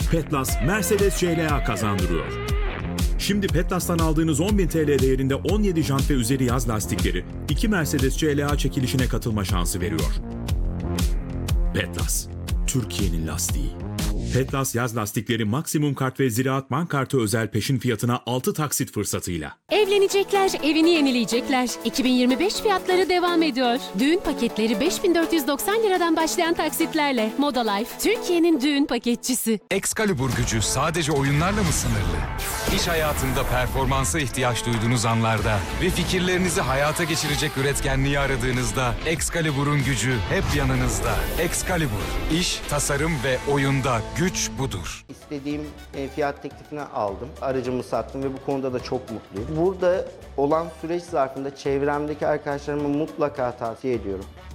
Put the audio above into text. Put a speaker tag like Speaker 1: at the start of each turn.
Speaker 1: Petlas, Mercedes CLA kazandırıyor. Şimdi Petlas'tan aldığınız 10.000 TL değerinde 17 jant ve üzeri yaz lastikleri 2 Mercedes CLA çekilişine katılma şansı veriyor. Petlas, Türkiye'nin lastiği. Petlas yaz lastikleri maksimum kart ve Ziraat Bank kartı özel peşin fiyatına 6 taksit fırsatıyla.
Speaker 2: Evlenecekler, evini yenileyecekler. 2025 fiyatları devam ediyor. Düğün paketleri 5.490 liradan başlayan taksitlerle. Moda Life, Türkiye'nin düğün paketçisi.
Speaker 3: Excalibur gücü sadece oyunlarla mı sınırlı? İş hayatında performansa ihtiyaç duyduğunuz anlarda ve fikirlerinizi hayata geçirecek üretkenliği aradığınızda Excalibur'un gücü hep yanınızda. Excalibur, iş, tasarım ve oyunda güç budur.
Speaker 4: İstediğim fiyat teklifini aldım. Aracımı sattım ve bu konuda da çok mutluyum. Burada olan süreç zarfında çevremdeki arkadaşlarıma mutlaka tavsiye ediyorum.